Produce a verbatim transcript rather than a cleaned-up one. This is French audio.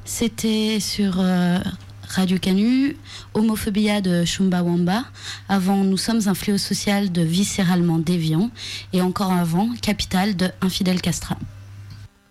C'était sur euh, Radio Canu, Homophobia de Chumbawamba. Avant, Nous sommes un fléau social de Viscéralement déviant. Et encore avant, Capital de Infidèle Castra.